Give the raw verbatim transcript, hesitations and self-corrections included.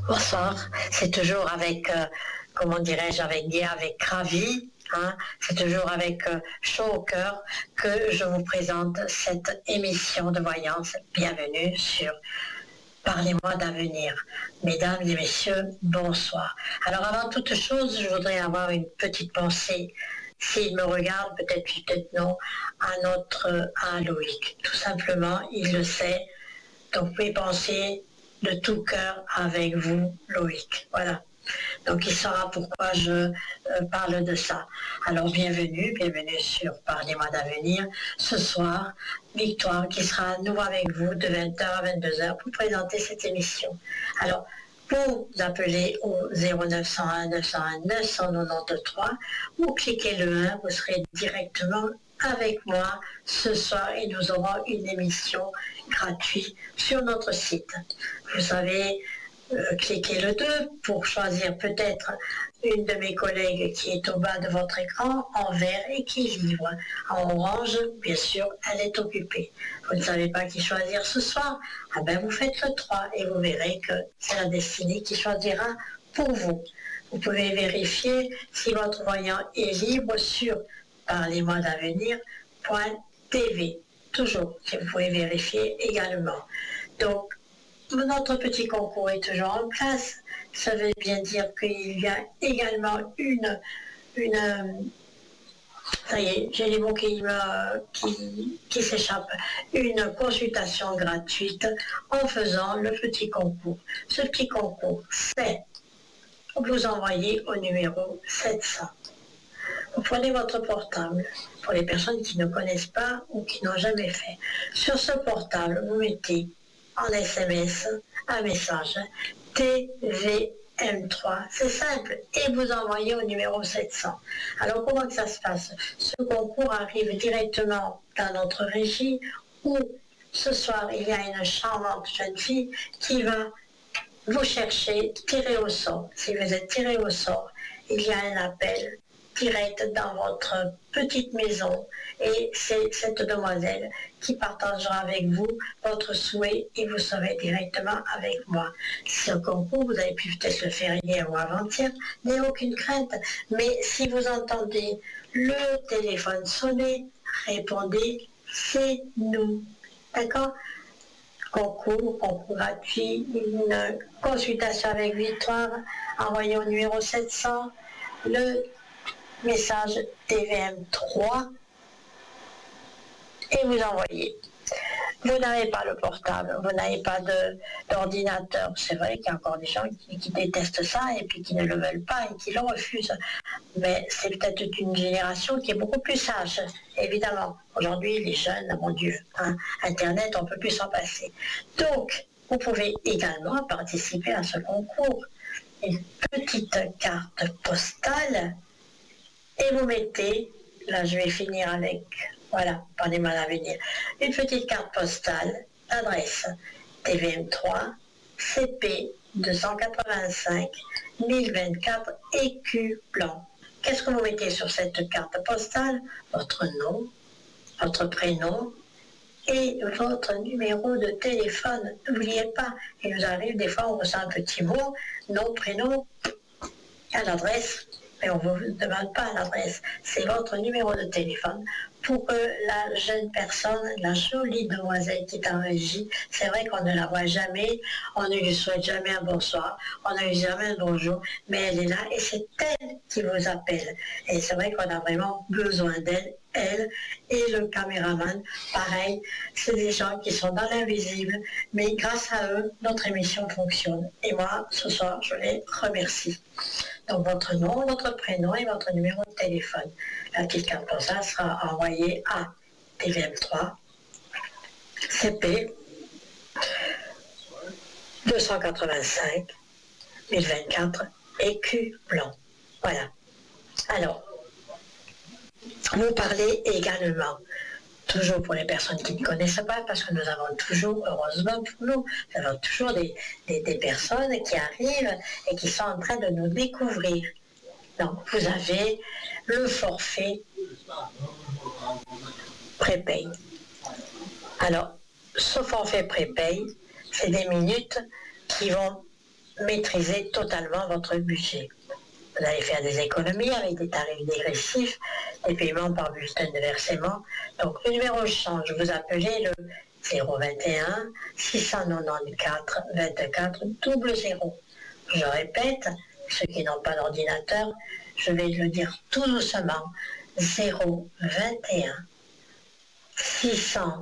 Bonsoir, c'est toujours avec, euh, comment dirais-je, avec Guy, avec ravi, hein, c'est toujours avec euh, chaud au cœur que je vous présente cette émission de voyance. Bienvenue sur Parlez-moi d'avenir. Mesdames et messieurs, bonsoir. Alors avant toute chose, je voudrais avoir une petite pensée. S'il me regarde, peut-être oui, peut-être non, à notre, à Loïc. Tout simplement, il le sait. Donc mes pensées de tout cœur avec vous, Loïc. Voilà. Donc il saura pourquoi je euh, parle de ça. Alors bienvenue, bienvenue sur Parlez-moi d'avenir. Ce soir, Victoire qui sera à nouveau avec vous de vingt heures à vingt-deux heures pour présenter cette émission. Alors, vous appelez au zéro neuf cent un neuf cent un neuf cent quatre-vingt-treize ou cliquez le un, vous serez directement avec moi ce soir et nous aurons une émission gratuite sur notre site. Vous savez, euh, cliquez le deux pour choisir peut-être une de mes collègues qui est au bas de votre écran en vert et qui livre. En orange, bien sûr, elle est occupée. Vous ne savez pas qui choisir ce soir? Ah ben vous faites le trois et vous verrez que c'est la destinée qui choisira pour vous. Vous pouvez vérifier si votre voyant est libre sur parlez-moi d'avenir point t v. Toujours, si vous pouvez vérifier également. Donc, notre petit concours est toujours en place. Ça veut bien dire qu'il y a également une... une ça y est, j'ai les mots qui, me, qui, qui s'échappent. Une consultation gratuite en faisant le petit concours. Ce petit concours, c'est vous envoyer au numéro sept cents. Vous prenez votre portable, pour les personnes qui ne connaissent pas ou qui n'ont jamais fait. Sur ce portable, vous mettez en S M S un message T V M trois, c'est simple, et vous envoyez au numéro sept cents. Alors comment que ça se passe? Ce concours arrive directement dans notre régie où ce soir il y a une charmante jeune fille qui va vous chercher, tirer au sort. Si vous êtes tiré au sort, il y a un appel direct dans votre petite maison et c'est cette demoiselle qui partagera avec vous votre souhait et vous serez directement avec moi. Ce concours, vous avez pu peut-être le faire hier ou avant-hier, n'ayez aucune crainte, mais si vous entendez le téléphone sonner, répondez, c'est nous. D'accord? Concours, concours gratuit, une consultation avec Victoire, envoyez au numéro sept cents, le message T V M trois et vous envoyez. Vous n'avez pas le portable, vous n'avez pas de, d'ordinateur. C'est vrai qu'il y a encore des gens qui, qui détestent ça et puis qui ne le veulent pas et qui le refusent. Mais c'est peut-être une génération qui est beaucoup plus sage. Évidemment, aujourd'hui, les jeunes, mon Dieu, hein, Internet, on ne peut plus s'en passer. Donc, vous pouvez également participer à ce concours. Une petite carte postale et vous mettez, là je vais finir avec, voilà, parlez-moi d'avenir, une petite carte postale, adresse T V M trois, C P deux cent quatre-vingt-cinq mille vingt-quatre écus blancs. Qu'est-ce que vous mettez sur cette carte postale? Votre nom, votre prénom et votre numéro de téléphone. N'oubliez pas, il nous arrive des fois on reçoit un petit mot, nom, prénom, à l'adresse. Mais on ne vous demande pas l'adresse, c'est votre numéro de téléphone pour que la jeune personne, la jolie demoiselle qui est en régie, c'est vrai qu'on ne la voit jamais, on ne lui souhaite jamais un bonsoir, on ne lui dit jamais un bonjour, mais elle est là et c'est elle qui vous appelle. Et c'est vrai qu'on a vraiment besoin d'elle, elle et le caméraman, pareil, c'est des gens qui sont dans l'invisible, mais grâce à eux, notre émission fonctionne. Et moi, ce soir, je les remercie. Donc votre nom, votre prénom et votre numéro de téléphone. La petite carte postale sera envoyée à T V M trois, C P deux cent quatre-vingt-cinq mille vingt-quatre écus blancs. Voilà. Alors, vous parlez également, toujours pour les personnes qui ne connaissent pas, parce que nous avons toujours, heureusement pour nous, nous avons toujours des, des, des personnes qui arrivent et qui sont en train de nous découvrir. Donc, vous avez le forfait prépay. Alors, ce forfait prépay, c'est des minutes qui vont maîtriser totalement votre budget. Vous allez faire des économies avec des tarifs dégressifs, des paiements par bulletin de versement. Donc le numéro change, vous appelez le zéro vingt et un six cent quatre-vingt-quatorze vingt-quatre double zéro. Je répète, ceux qui n'ont pas d'ordinateur, je vais le dire tout doucement, zéro vingt et un six cent